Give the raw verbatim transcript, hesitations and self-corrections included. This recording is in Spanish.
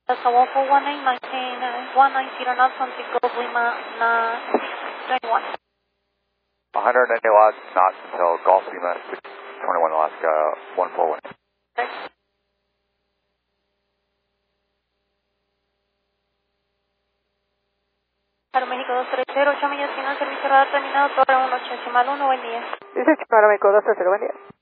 That's a one four one eight, nineteen, one nine zero knots, Santiago, Lima, twenty-one. one hundred ninety knots until Golf Lima, twenty-one Alaska, one four one. Okay. Para México dos tres cero, ocho millas, final, servicio radar terminado, Torre uno, decimal uno, buen día. Dice Chicago, México dos tres cero, buen día.